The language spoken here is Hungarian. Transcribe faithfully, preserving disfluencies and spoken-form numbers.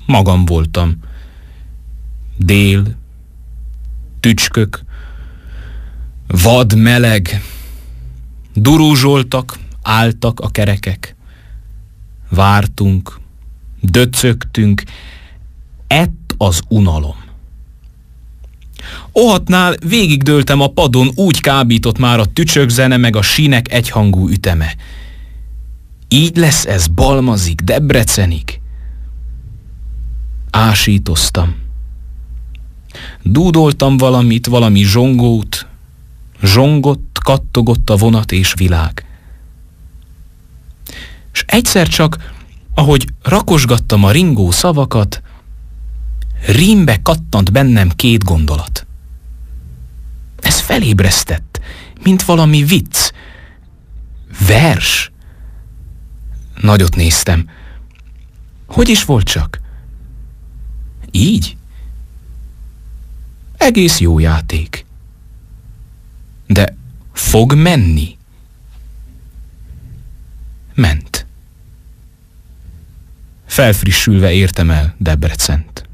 magam voltam. Dél, tücskök, vad meleg, durúzsoltak, álltak a kerekek. Vártunk, döcögtünk, ett az unalom. Ohatnál végigdőltem a padon, úgy kábított már a tücsökzene meg a sínek egyhangú üteme. Így lesz ez Balmazig, Debrecenig. Ásítoztam. Dúdoltam valamit, valami zsongót. Zsongott, kattogott a vonat és világ. S egyszer csak, ahogy rakosgattam a ringó szavakat, rímbe kattant bennem két gondolat. Ez felébresztett, mint valami vicc. Vers. Nagyot néztem. Hogy is volt csak? Így? Egész jó játék. De fog menni? Ment. Felfrissülve értem el Debrecent.